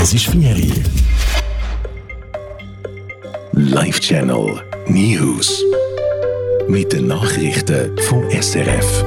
Es ist 4 Uhr. Live-Channel News. Mit den Nachrichten vom SRF.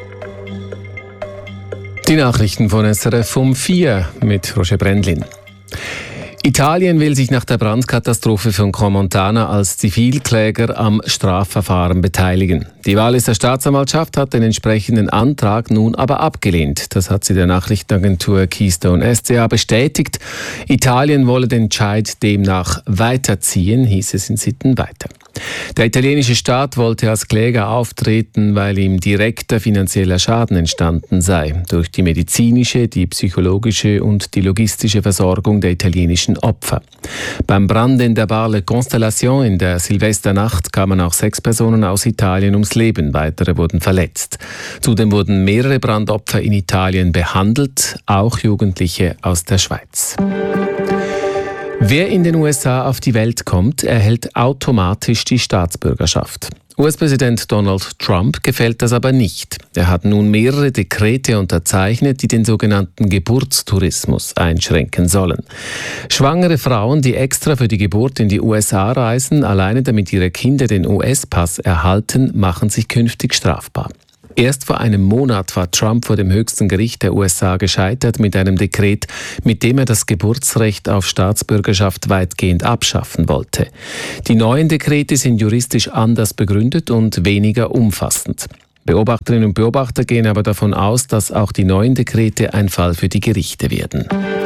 Die Nachrichten von SRF um 4 mit Roger Brendlin. Italien will sich nach der Brandkatastrophe von Crans-Montana als Zivilkläger am Strafverfahren beteiligen. Die Walliser Staatsanwaltschaft hat den entsprechenden Antrag nun aber abgelehnt. Das hat sie der Nachrichtenagentur Keystone SCA bestätigt. Italien wolle den Entscheid demnach weiterziehen, hieß es in Sitten weiter. Der italienische Staat wollte als Kläger auftreten, weil ihm direkter finanzieller Schaden entstanden sei, durch die medizinische, die psychologische und die logistische Versorgung der italienischen Opfer. Beim Brand in der Bar Le Constellation in der Silvesternacht kamen auch 6 Personen aus Italien ums Leben, weitere wurden verletzt. Zudem wurden mehrere Brandopfer in Italien behandelt, auch Jugendliche aus der Schweiz. Wer in den USA auf die Welt kommt, erhält automatisch die Staatsbürgerschaft. US-Präsident Donald Trump gefällt das aber nicht. Er hat nun mehrere Dekrete unterzeichnet, die den sogenannten Geburtstourismus einschränken sollen. Schwangere Frauen, die extra für die Geburt in die USA reisen, alleine damit ihre Kinder den US-Pass erhalten, machen sich künftig strafbar. Erst vor einem Monat war Trump vor dem höchsten Gericht der USA gescheitert mit einem Dekret, mit dem er das Geburtsrecht auf Staatsbürgerschaft weitgehend abschaffen wollte. Die neuen Dekrete sind juristisch anders begründet und weniger umfassend. Beobachterinnen und Beobachter gehen aber davon aus, dass auch die neuen Dekrete ein Fall für die Gerichte werden.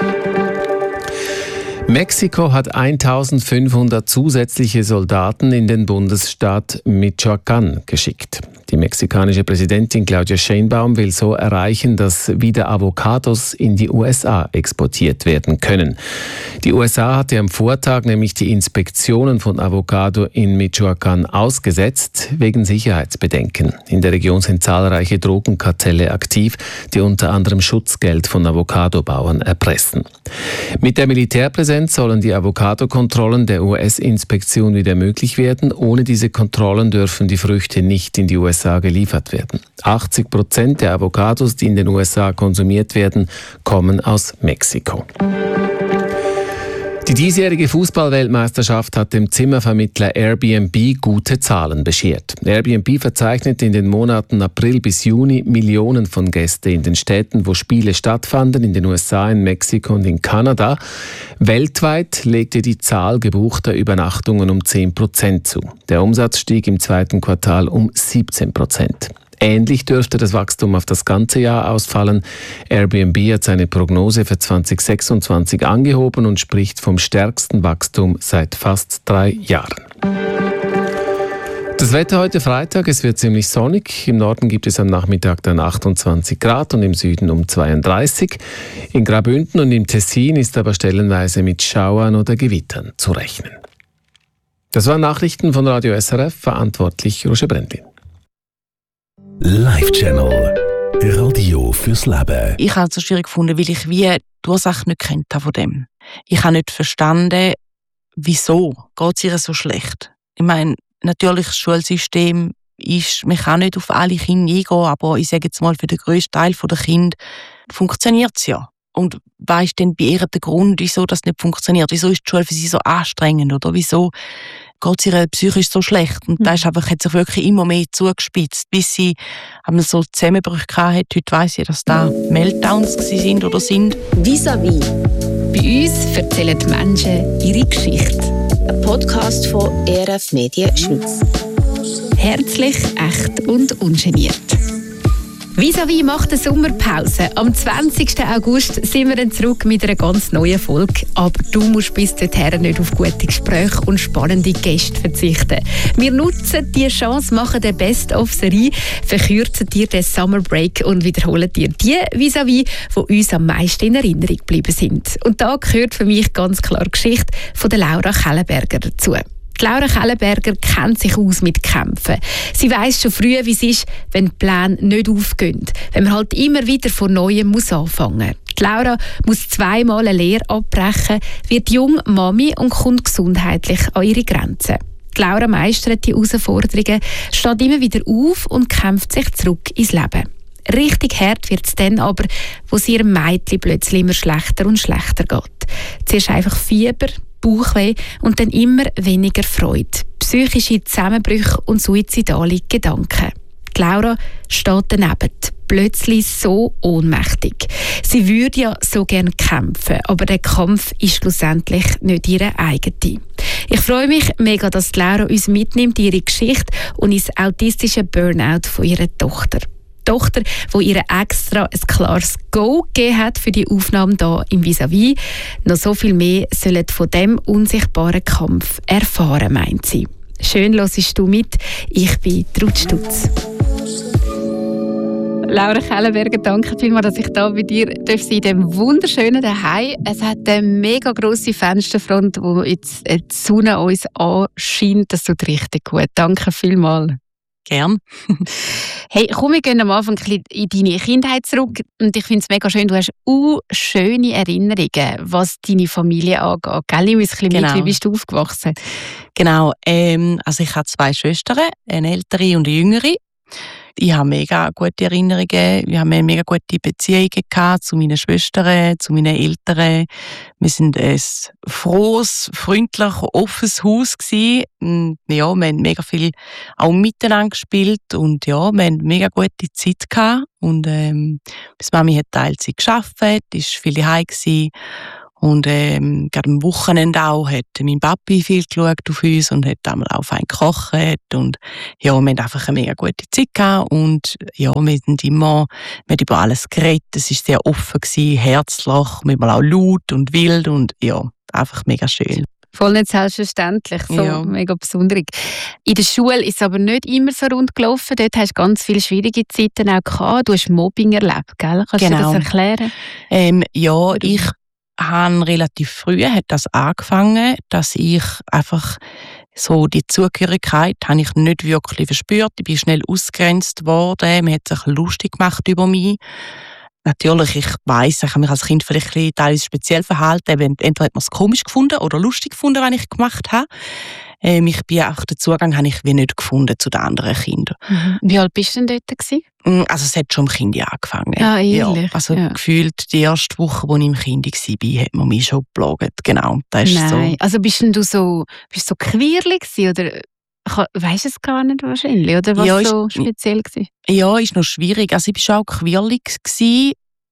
Mexiko hat 1500 zusätzliche Soldaten in den Bundesstaat Michoacán geschickt. Die mexikanische Präsidentin Claudia Sheinbaum will so erreichen, dass wieder Avocados in die USA exportiert werden können. Die USA hatte am Vortag nämlich die Inspektionen von Avocado in Michoacán ausgesetzt, wegen Sicherheitsbedenken. In der Region sind zahlreiche Drogenkartelle aktiv, die unter anderem Schutzgeld von Avocadobauern erpressen. Mit der Militärpräsenz sollen die Avocado-Kontrollen der US-Inspektion wieder möglich werden. Ohne diese Kontrollen dürfen die Früchte nicht in die USA geliefert werden. 80% der Avocados, die in den USA konsumiert werden, kommen aus Mexiko. Die diesjährige Fußball-Weltmeisterschaft hat dem Zimmervermittler Airbnb gute Zahlen beschert. Airbnb verzeichnet in den Monaten April bis Juni Millionen von Gästen in den Städten, wo Spiele stattfanden, in den USA, in Mexiko und in Kanada. Weltweit legte die Zahl gebuchter Übernachtungen um 10% zu. Der Umsatz stieg im zweiten Quartal um 17%. Ähnlich dürfte das Wachstum auf das ganze Jahr ausfallen. Airbnb hat seine Prognose für 2026 angehoben und spricht vom stärksten Wachstum seit fast 3 Jahren. Das Wetter heute Freitag, es wird ziemlich sonnig. Im Norden gibt es am Nachmittag dann 28 Grad und im Süden um 32. In Graubünden und im Tessin ist aber stellenweise mit Schauern oder Gewittern zu rechnen. Das waren Nachrichten von Radio SRF, verantwortlich Roger Brendlin. Live-Channel. Radio fürs Leben. Ich habe es so schwierig gefunden, weil ich die Ursache nicht kennt von dem. Ich habe nicht verstanden, wieso geht es ihr so schlecht. Ich meine, natürlich das Schulsystem ist, man kann nicht auf alle Kinder eingehen, aber ich sage jetzt mal, für den grössten Teil der Kinder funktioniert es ja. Und was ist denn bei ihr der Grund, wieso das nicht funktioniert? Wieso ist die Schule für sie so anstrengend? Oder wieso geht es ihr psychisch so schlecht? Und das ist einfach, hat sich wirklich immer mehr zugespitzt, bis sie so Zusammenbrüche hatte. Heute weiss ich, dass da Meltdowns sind oder sind. Vis-à-vis. Bei uns erzählen die Menschen ihre Geschichte. Ein Podcast von ERF Medien Schweiz. Herzlich, echt und ungeniert. Vis-à-vis macht eine Sommerpause. Am 20. August sind wir dann zurück mit einer ganz neuen Folge. Aber du musst bis dorthin nicht auf gute Gespräche und spannende Gäste verzichten. Wir nutzen die Chance, machen den Best-of-Serie, verkürzen dir den Summer Break und wiederholen dir die Vis-à-vis, die uns am meisten in Erinnerung geblieben sind. Und da gehört für mich ganz klar die Geschichte von der Laura Kellenberger dazu. Die Laura Kellenberger kennt sich aus mit Kämpfen. Sie weiss schon früh, wie es ist, wenn die Pläne nicht aufgehen. Wenn man halt immer wieder von Neuem muss anfangen muss. Die Laura muss 2-mal eine Lehre abbrechen, wird jung Mami und kommt gesundheitlich an ihre Grenzen. Die Laura meistert die Herausforderungen, steht immer wieder auf und kämpft sich zurück ins Leben. Richtig hart wird es dann aber, wo es ihrem Mädchen plötzlich immer schlechter und schlechter geht. Zuerst einfach Fieber, Bauchweh und dann immer weniger Freude, psychische Zusammenbrüche und suizidale Gedanken. Die Laura steht daneben, plötzlich so ohnmächtig. Sie würde ja so gerne kämpfen, aber der Kampf ist schlussendlich nicht ihre eigene. Ich freue mich mega, dass die Laura uns mitnimmt, ihre Geschichte und ins autistische Burnout von ihrer Tochter. Die Tochter, die ihr extra ein klares Go gegeben hat für die Aufnahme hier im Vis-à-vis. Noch so viel mehr sollen von diesem unsichtbaren Kampf erfahren, meint sie. Schön hörst du mit. Ich bin Ruth Stutz. Laura Kellenberger, danke vielmals, dass ich hier bei dir sein darf, in diesem wunderschönen Zuhause. Es hat eine mega grosse Fensterfront, wo jetzt die Sonne uns anscheint. Das tut richtig gut. Danke vielmals. Gern. Hey, komm, wir gehen am Anfang ein bisschen in deine Kindheit zurück. Und ich finde es mega schön, du hast schöne Erinnerungen, was deine Familie angeht. Gell? Ich muss ein bisschen mit, wie bist du aufgewachsen? Genau, also ich habe 2 Schwestern, eine ältere und eine jüngere. Ich habe mega gute Erinnerungen. Wir haben eine mega gute Beziehung gehabt zu meinen Schwestern, zu meinen Eltern. Wir sind ein frohes, freundlich, offenes Haus gewesen. Und ja, wir haben mega viel auch miteinander gespielt und ja, wir haben mega gute Zeit gehabt. Und meine Mami hat Teilzeit gearbeitet, ist viel daheim gewesen. Und gerade am Wochenende auch hat mein Papi viel geschaut auf uns und hat einmal auch fein gekocht. Und ja, wir haben einfach eine mega gute Zeit gehabt. Und ja, wir haben über alles geredet. Es war sehr offen gewesen, herzlich, manchmal auch laut und wild und ja, einfach mega schön. Voll nicht selbstverständlich, so ja. Mega besonders. In der Schule ist es aber nicht immer so rund gelaufen. Dort hast du ganz viele schwierige Zeiten auch gehabt. Du hast Mobbing erlebt, gell? Kannst du das erklären? Ja, ich habe relativ früh hat das angefangen, dass ich einfach so die Zugehörigkeit habe ich nicht wirklich verspürt. Ich bin schnell ausgegrenzt worden. Man hat sich lustig gemacht über mich. Natürlich, ich weiss, ich habe mich als Kind vielleicht ein bisschen teilweise speziell verhalten. Entweder hat man es komisch gefunden oder lustig gefunden, was ich gemacht habe. Den Zugang habe ich wie nicht gefunden zu den anderen Kindern. Mhm. Wie alt bist du denn dort gewesen? Also es hat schon im Kind angefangen. Ah, ehrlich? Ja, also gefühlt die erste Woche, als ich im Kind war, hat man mich schon geplagt. Genau, das ist so. Also bist du so queerlich gewesen, oder weisst du es gar nicht wahrscheinlich? Oder was ja, so speziell war? Ja, ist noch schwierig. Also ich war schon auch queerlich gewesen.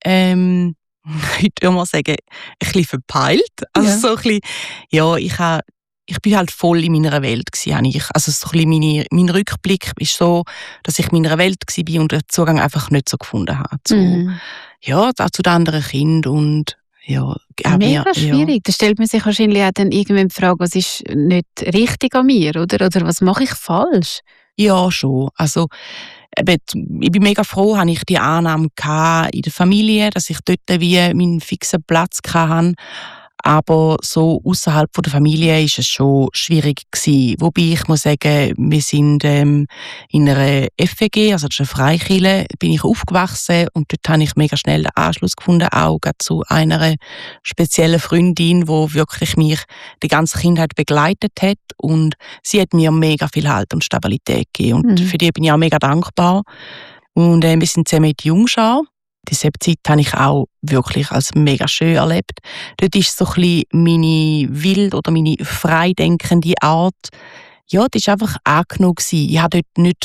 Ich würde mal sagen, ein bisschen verpeilt. Also so ein bisschen, ja, ich bin halt voll in meiner Welt gewesen. Also so ein bisschen mein Rückblick ist so, dass ich in meiner Welt war und den Zugang einfach nicht so gefunden habe. Zu den anderen Kindern und ja. Mega schwierig. Da stellt man sich wahrscheinlich auch dann irgendwann die Frage, was ist nicht richtig an mir, oder was mache ich falsch? Ja, schon. Also ich bin mega froh, habe ich die Annahme in der Familie, dass ich dort wie meinen fixen Platz hatte. Aber so außerhalb der Familie ist es schon schwierig gewesen. Wobei ich muss sagen, wir sind in einer FEG, also das ist eine Freikirche, bin ich aufgewachsen und dort habe ich mega schnell den Anschluss gefunden, auch zu einer speziellen Freundin, die wirklich mich die ganze Kindheit begleitet hat und sie hat mir mega viel Halt und Stabilität gegeben und für die bin ich auch mega dankbar. Und wir sind zusammen in die Jungschar. Diese Zeit habe ich auch wirklich als mega schön erlebt. Dort war so ein bisschen meine wild oder meine freidenkende Art. Ja, das war einfach angenommen. Ich musste dort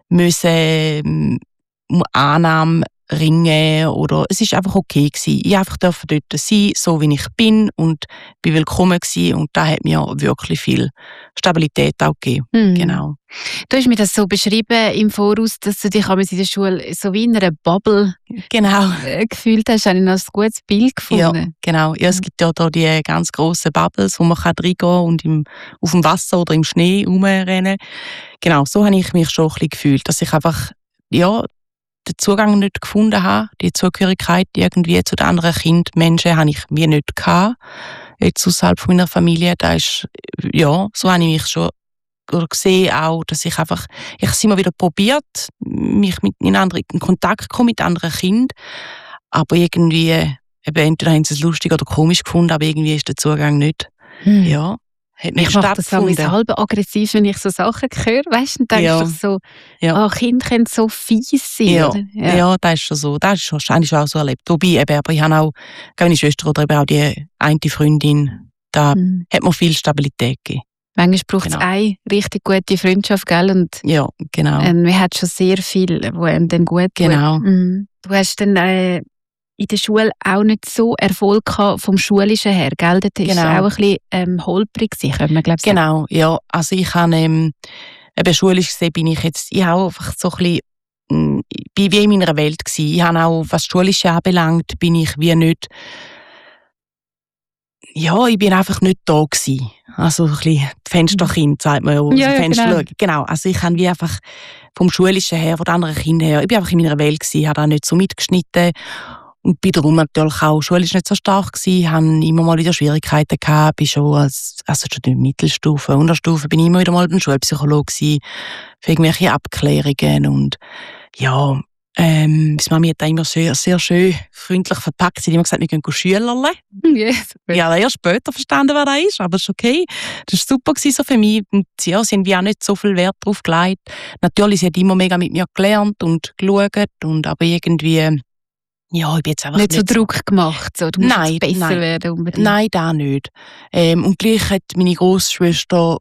nicht um Annahme ringen oder es war einfach okay gewesen. Ich durfte dort sein, so wie ich bin und bin willkommen gewesen und das hat mir wirklich viel Stabilität auch gegeben. Genau. Du hast mir das so beschrieben im Voraus, dass du dich in der Schule so wie in einer Bubble gefühlt hast. Habe ich noch ein gutes Bild gefunden. Ja, genau. Ja, es gibt ja da die ganz grossen Bubbles, wo man reingehen kann und auf dem Wasser oder im Schnee rumrennen. Genau, so habe ich mich schon ein bisschen gefühlt, dass ich einfach den Zugang nicht gefunden habe, die Zugehörigkeit irgendwie zu den anderen Menschen habe ich wie nicht gehabt. Jetzt außerhalb von meiner Familie, da ist, ja, so habe ich mich schon gesehen auch, dass ich habe immer wieder probiert, mich in Kontakt zu kommen mit anderen Kindern, aber irgendwie, entweder haben sie es lustig oder komisch gefunden, aber irgendwie ist der Zugang nicht, ja, hat nicht ich mache das auch stattgefunden. halb aggressiv, wenn ich so Sachen höre. Weißt du, dann denkst Ja. du so, Ja. Kinder können so fies sein. Ja. Oder? Ja, das ist schon so. Das ist wahrscheinlich schon auch so erlebt. Wobei, eben, aber ich habe auch, meine Schwester oder eben auch die eine Freundin, da Mhm. hat mir viel Stabilität gegeben. Manchmal braucht es Genau. eine richtig gute Freundschaft, gell? Und Ja, genau. man hat schon sehr viel, wo einem dann gut tut. Genau. Mhm. Du hast dann in der Schule auch nicht so Erfolg gehabt vom Schulischen her, gell? Dort war es Genau. auch ein bisschen holprig, könnte man glaube ich sagen. Genau, ja. Also ich habe, eben schulisch gesehen bin ich jetzt, ich habe einfach so ein bisschen, bin wie in meiner Welt gewesen. Ich habe auch, was Schulische anbelangt, bin ich wie nicht, ja, ich bin einfach nicht da gewesen. Also ein bisschen die Fensterkind, sagt man ja. Ja, ja, Fenster genau. schauen. Genau, also ich habe wie einfach vom Schulischen her, von den anderen Kindern her, ich bin einfach in meiner Welt gewesen, habe da nicht so mitgeschnitten und bin darum natürlich auch schulisch nicht so stark gewesen, habe immer mal wieder Schwierigkeiten gehabt, bin schon schon in der Mittelstufe, Unterstufe, bin ich immer wieder mal beim Schulpsychologe gewesen, für irgendwelche Abklärungen und ja, die Mami hat da immer sehr, sehr schön freundlich verpackt. Sie hat immer gesagt, wir gehen Schülerle. Ja, super. Ja, erst später verstanden, wer das ist, aber ist okay. Das war super so für mich. Und ja, sie haben wie auch nicht so viel Wert drauf gelegt. Natürlich, sie hat immer mega mit mir gelernt und geschaut, und aber irgendwie, ja, ich bin jetzt einfach Nicht so Druck gemacht, so, du musst Nein, jetzt besser nein. werden unbedingt. Nein, da nicht. Und gleich hat meine Großschwester,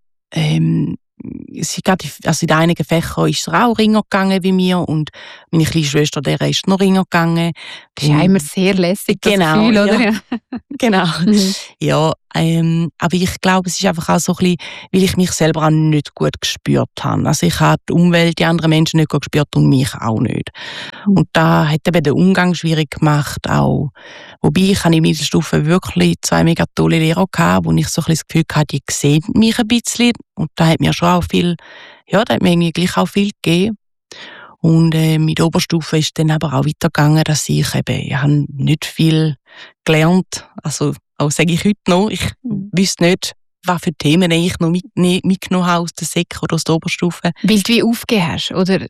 sie gerade, also in einigen Fächern ist sie auch Ringer gegangen wie mir, und meine kleine Schwester, der ist noch Ringer gegangen. Das ist ja immer sehr lässig, das Genau, Gefühl, oder? ja. Genau. Mhm. Ja, aber ich glaube, es ist einfach auch so ein bisschen, weil ich mich selber auch nicht gut gespürt habe. Also ich habe die Umwelt, die anderen Menschen nicht gut gespürt und mich auch nicht. Mhm. Und da hat eben den Umgang schwierig gemacht auch. Wobei ich habe in Mittelstufe wirklich 2 mega tolle Lehrer gehabt, wo ich so ein bisschen das Gefühl hatte, die sehen mich ein bisschen. Und da hat mir schon auch viel, ja, da hat mir irgendwie gleich auch viel gegeben. Und in der Oberstufe ist dann aber auch weitergegangen, dass ich habe nicht viel gelernt. Also auch sage ich heute noch, ich wüsste nicht, was für Themen ich noch mitgenommen habe aus der Sek oder aus der Oberstufe. Weil du wie aufgegeben hast, oder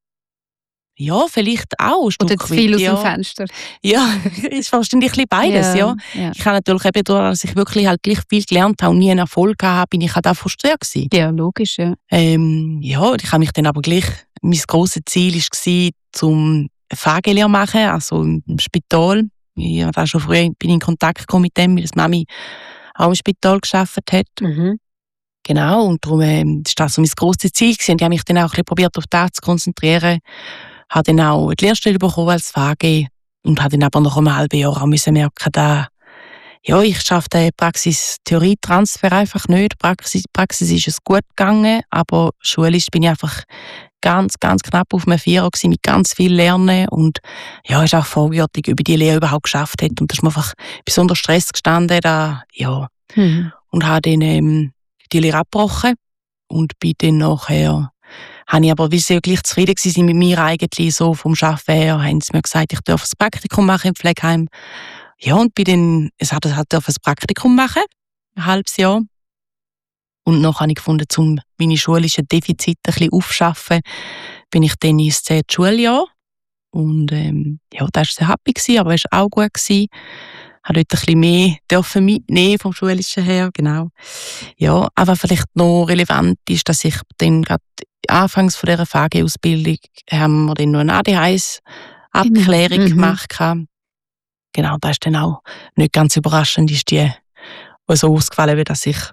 Ja, vielleicht auch ein Stück zu viel weit, aus dem Fenster. Ja, ist wahrscheinlich ein bisschen beides, ja. Ich habe natürlich eben dadurch, dass ich wirklich halt gleich viel gelernt habe und nie einen Erfolg hatte, bin ich halt auch frustriert gewesen. Ja, logisch, ja. Ja, ich habe mich dann aber gleich, mein grosses Ziel war, zum FAG-Lehre machen, also im Spital. Ich habe auch schon früher bin in Kontakt gekommen mit dem, weil das Mami auch im Spital gearbeitet hat. Mhm. Genau, und darum war das so mein grosses Ziel gewesen. Ich habe mich dann auch ein bisschen probiert, auf das zu konzentrieren. Habe dann auch die Lehrstelle bekommen als FAG und habe dann aber nach einem halben Jahr auch müssen merken, dass ja, ich schaffe den Praxis-Theorie-Transfer einfach nicht. Praxis ist es gut gegangen, aber schulisch bin ich einfach ganz, ganz knapp auf einem Vierer gewesen, mit ganz viel Lernen, und ja, ist auch fragwürdig, ob ich die Lehre überhaupt geschafft hätte, und da ist mir einfach besonders Stress gestanden, da, ja, und habe dann die Lehre abgebrochen und bin dann nachher, habe ich aber, weil sie ja gleich zufrieden waren mit mir eigentlich, so vom Arbeiten her, haben sie mir gesagt, ich darf ein Praktikum machen im Pflegeheim. Ja, und bin dann, durfte ein Praktikum machen, ein halbes Jahr. Und noch habe ich gefunden, um meine schulischen Defizite ein bisschen aufzuschaffen, bin ich dann ins 10. Schuljahr. Und ja, das war sehr happy gewesen, aber es war auch gut gewesen. Habe dort ein bisschen mehr dürfen mitnehmen vom Schulischen her, genau. Ja, aber vielleicht noch relevant ist, dass ich dann gerade anfangs von dieser FAG-Ausbildung haben wir dann noch eine ADHS-Abklärung gemacht. Genau, das ist dann auch nicht ganz überraschend, ist die so ausgefallen, dass ich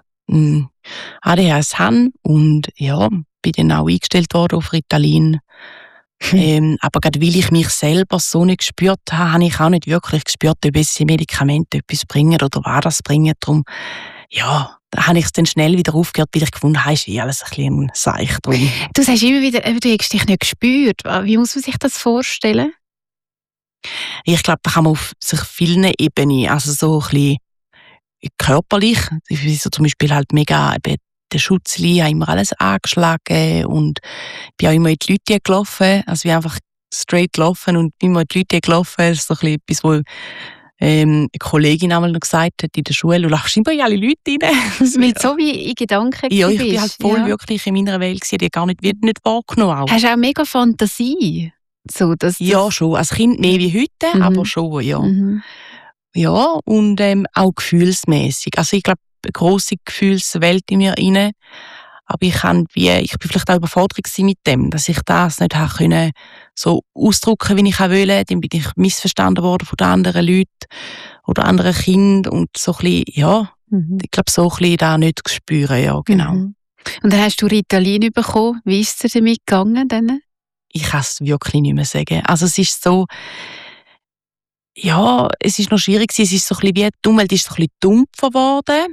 ADHS habe, und ja, bin dann auch eingestellt worden auf Ritalin. Aber gerade weil ich mich selber so nicht gespürt habe, habe ich auch nicht wirklich gespürt, ob diese Medikamente etwas bringen oder was das bringen. Darum, ja, da habe ich es dann schnell wieder aufgehört, weil ich gefunden habe, ist alles ein bisschen Seich drum. Du sagst immer wieder, du hast dich nicht gespürt. Wie muss man sich das vorstellen? Ich glaube, da kann man auf sich vielen Ebenen, also so ein bisschen körperlich, so zum Beispiel halt mega eben der Schutzli, habe immer alles angeschlagen und bin auch immer in die Leute gelaufen, also wie einfach straight gelaufen und immer in die Leute gelaufen. Das ist so ein bisschen etwas, wo eine Kollegin einmal noch gesagt hat in der Schule, du lachst immer in alle Leute rein. Weil so wie in Gedanken ja, ich bist. bin halt voll wirklich in meiner Welt gewesen, die gar nicht wahrgenommen auch. Hast du auch mega Fantasie? So, ja, schon. Als Kind mehr wie heute, aber schon, ja. Mhm. Ja, und auch gefühlsmäßig. Also ich glaube, eine grosse Gefühlswelt in mir rein. Aber ich bin vielleicht auch überfordert gewesen mit dem, dass ich das nicht habe können, so ausdrücken, wie ich auch wollte. Dann bin ich missverstanden worden von den anderen Leuten oder anderen Kindern und so ein bisschen, ich glaube, so ein bisschen da nicht zu spüren, ja, genau. Und dann hast du Ritalin bekommen. Wie ist es dir damit gegangen? Dann? Ich kann es wirklich nicht mehr sagen. Also es ist so, ja, es ist noch schwierig gewesen. Es ist so ein bisschen wie die Umwelt ist so ein bisschen dumpfer geworden.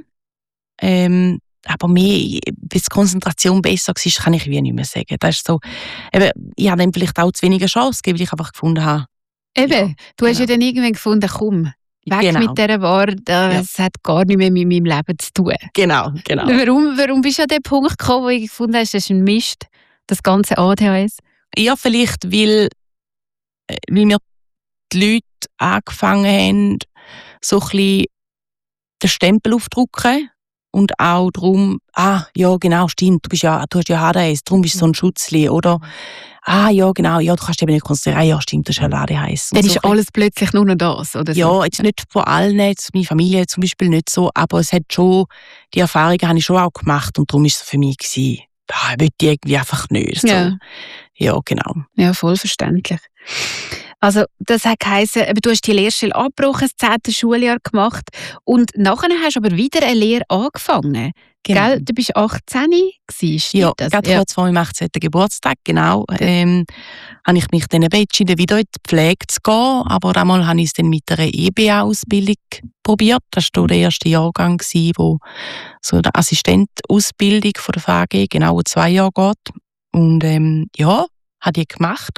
Aber mehr, wie die Konzentration besser war, kann ich wie nicht mehr sagen. Das ist so, eben, ich habe dann vielleicht auch zu wenige Chance gegeben, weil ich einfach gefunden habe. Eben, du hast ja dann irgendwann gefunden, komm, weg mit dieser Ware, das hat gar nicht mehr mit meinem Leben zu tun. Genau. Warum bist du an den Punkt gekommen, wo du gefunden hast, das ist ein Mist, das ganze ADHS? Ja, vielleicht, weil mir die Leute angefangen haben, so ein bisschen den Stempel aufzudrücken. Und auch darum, ja genau, stimmt, du hast ja ADHS, darum bist du so ein Schutzli. Oder, ja genau, ja, du kannst eben nicht konzentrieren, ja stimmt, du hast ja ADHS. Dann ist alles plötzlich nur noch das, oder so? Ja, jetzt nicht von allen, jetzt meine Familie zum Beispiel nicht so, aber es hat schon, die Erfahrungen habe ich schon auch gemacht und darum war es für mich gewesen, ich will die irgendwie einfach nicht. So. Ja, genau. Ja, voll verständlich. Also, das hat geheissen, du hast die Lehrstelle abgebrochen, das 10. Schuljahr gemacht und nachher hast du aber wieder eine Lehre angefangen. Genau. Gell? Du bist 18 gewesen, ja, gerade kurz vor meinem 18. Geburtstag, genau. Habe ich mich dann entschieden, wieder in die Pflege zu gehen, aber damals habe ich es dann mit einer EBA-Ausbildung probiert. Das war der erste Jahrgang, wo so eine Assistentausbildung von der VAG genau 2 Jahre geht. Und habe ich gemacht.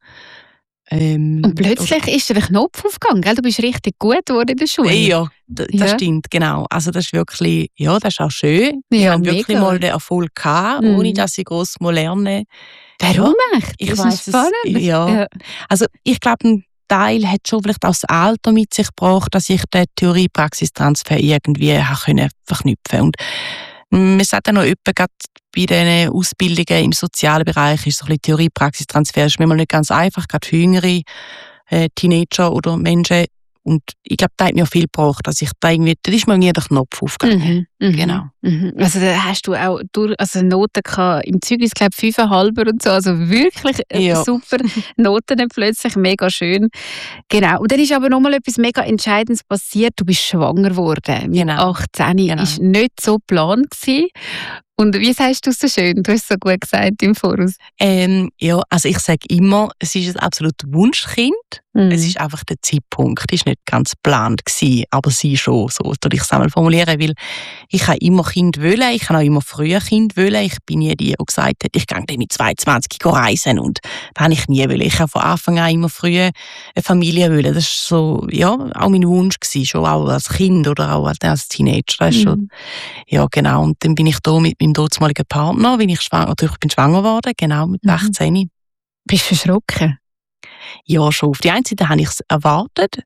Und plötzlich ist der Knopf aufgegangen, gell? Du bist richtig gut geworden in der Schule. Ja, das stimmt, genau. Also das ist wirklich, das ist auch schön. Ich habe wirklich mal den Erfolg gehabt, ohne dass ich gross mal lernen. Warum echt? Ich weiss es. Ja. Also ich glaube, ein Teil hat schon vielleicht auch das Alter mit sich gebracht, dass ich den Theorie-Praxistransfer irgendwie verknüpfen konnte. Und man sagt ja noch gerade bei diesen Ausbildungen im sozialen Bereich ist so ein bisschen Theorie-Praxistransfer ist manchmal nicht ganz einfach, gerade für jüngere Teenager oder Menschen. Und ich glaube, da hat mir viel gebracht, dass ich da irgendwie, da ist mir nie der Knopf aufgegangen. Genau. Also da hast du auch Noten gehabt, im Zeugnis, glaube ich, 5,5 und so, also wirklich super Noten plötzlich, mega schön. Genau. Und dann ist aber nochmal etwas mega Entscheidendes passiert, du bist schwanger geworden. Mit 18. Genau. Ist nicht so geplant gewesen. Und wie sagst du es so schön? Du hast es so gut gesagt im Voraus. Also ich sage immer, es ist ein absolutes Wunschkind. Es ist einfach der Zeitpunkt, ist nicht ganz geplant gewesen, aber sie schon, so würde ich es einmal formulieren, weil ich habe immer Kind wollen, ich habe auch immer früher Kind wollen. Ich bin nie die, die gesagt hat, ich gehe dann mit 22 reisen und das habe ich nie wollen. Ich habe von Anfang an immer früher eine Familie wollen. Das ist so, auch mein Wunsch gewesen, schon auch als Kind oder auch als Teenager. Das ist schon, ja genau. Und dann bin ich da mit meinem damaligen Partner, ich bin schwanger geworden, genau, mit 18. Bist du verschrocken? Ja, schon. Auf die einen Seite habe ich es erwartet.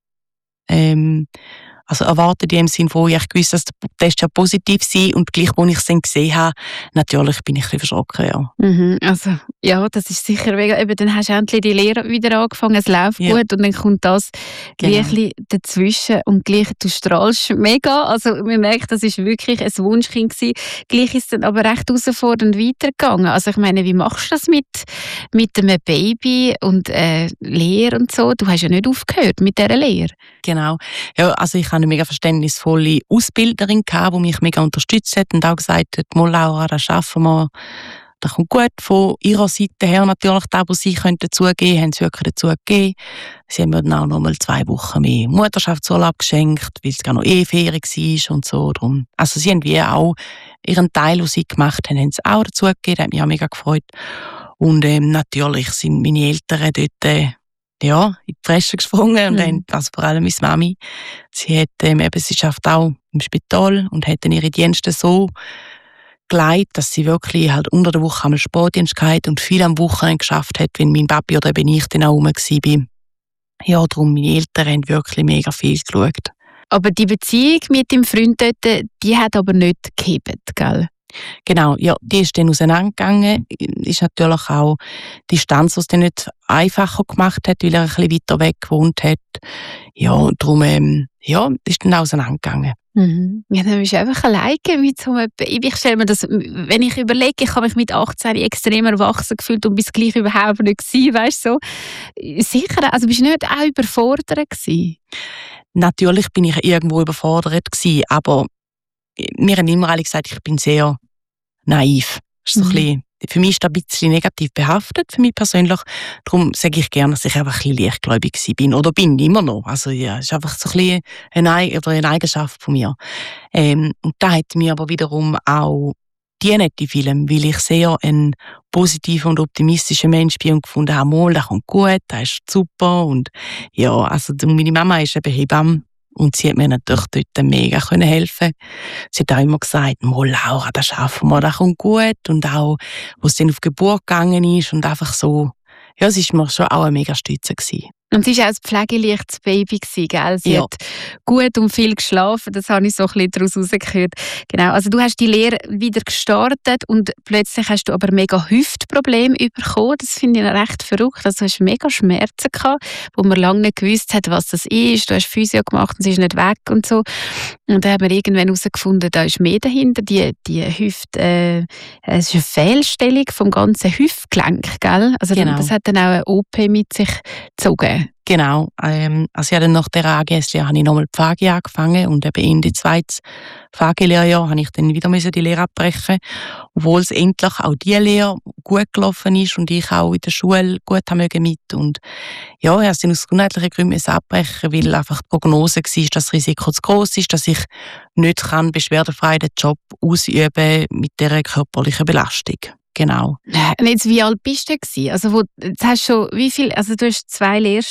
Also erwartet in dem Sinne, wo ich gewusst, dass der Test ja positiv sei und gleich, als ich es dann gesehen habe, natürlich bin ich ein bisschen verschrocken, ja. Also, ja, das ist sicher mega. Eben, dann hast du endlich die Lehre wieder angefangen, es läuft gut und dann kommt das gleich dazwischen und gleich, du strahlst mega. Also man merkt, das ist wirklich ein Wunschkind gewesen. Gleich ist es dann aber recht herausfordernd weitergegangen. Also ich meine, wie machst du das mit einem Baby und Lehre und so? Du hast ja nicht aufgehört mit dieser Lehre. Genau. Ja, also ich hatte eine mega verständnisvolle Ausbilderin, die mich mega unterstützt hat und auch gesagt hat, «Mal Laura, das schaffen wir, das kommt gut». Von ihrer Seite her natürlich, da, wo sie dazugeben können, haben sie wirklich dazugegeben. Sie haben mir dann auch noch mal 2 Wochen mehr Mutterschaftsurlaub geschenkt, weil es gar noch Ferien war und so. Darum. Also sie haben wie auch ihren Teil, den sie gemacht haben, sie auch dazugegeben. Das hat mich auch mega gefreut. Und natürlich sind meine Eltern dort in die Fresse gesprungen und also vor allem meine Mami. Sie hat, sie arbeitet auch im Spital und hat dann ihre Dienste so geleitet, dass sie wirklich halt unter der Woche einmal Sportdienst hatte und viel am Wochenende geschafft hat, wenn mein Papi oder eben ich dann auch rum war. Ja, darum, meine Eltern haben wirklich mega viel geschaut. Aber die Beziehung mit dem Freund dort, die hat aber nicht gehebt, gell? Genau, ja, die ist dann auseinandergegangen. Ist natürlich auch die Distanz, die es dann nicht einfacher gemacht hat, weil er ein bisschen weiter weg gewohnt hat. Ja, und darum, ist dann auseinandergegangen. Ja, dann bist du einfach alleine mit so einem Baby. Ich stelle mir das, wenn ich überlege, ich habe mich mit 18 extrem erwachsen gefühlt und bis gleich überhaupt nicht gewesen, weißt du, so. Sicher, also bist du nicht auch überfordert gewesen? Natürlich bin ich irgendwo überfordert gewesen, aber mir haben immer alle gesagt, ich bin sehr naiv. Das ist so ein bisschen, für mich ist das ein bisschen negativ behaftet, für mich persönlich. Darum sage ich gerne, dass ich einfach ein bisschen leichtgläubig bin. Oder bin immer noch. Also ja, es ist einfach so ein bisschen eine Eigenschaft von mir. Und da hat mir aber wiederum auch dienen, die Film, weil ich sehr ein positiver und optimistischer Mensch bin und gefunden habe, mal, das kommt gut, das ist super. Und ja, also meine Mama ist eben Hebamme. Und sie hat mir natürlich dort mega helfen. Sie hat auch immer gesagt, Laura, das schaffen wir, das kommt gut. Und auch, wo es dann auf die Geburt gegangen ist und einfach so, ja, es war mir schon auch eine mega Stütze gewesen. Und sie war auch ein pflegeleichtes Baby, gell? Sie hat gut und viel geschlafen, das habe ich so ein bisschen daraus herausgehört. Genau, also du hast die Lehre wieder gestartet und plötzlich hast du aber mega Hüftprobleme bekommen. Das finde ich recht verrückt. Also du hast mega Schmerzen gehabt, wo man lange nicht gewusst hat, was das ist. Du hast Physio gemacht und sie ist nicht weg und so. Und dann haben wir irgendwann herausgefunden, da ist mehr dahinter. Die Hüfte, es ist eine Fehlstellung vom ganzen Hüftgelenk, gell? Also genau. Das hat dann auch eine OP mit sich gezogen. Genau. Also ja, nach der AGS-Lehre habe ich nochmal die Pflege angefangen und eben Ende zweites Pflegelehrjahr habe ich dann wieder die Lehre abbrechen, obwohl es endlich auch die Lehre gut gelaufen ist und ich auch in der Schule gut haben mit. Und ja, ich habe es dann aus gesundheitlichen Gründen abbrechen, weil einfach die Prognose war, dass das Risiko zu gross ist, dass ich nicht beschwerdefrei den Job ausüben mit dieser körperlichen Belastung. Genau. Und jetzt, wie alt bist du gewesen? Also, jetzt hast du schon, wie viel, also du hast 2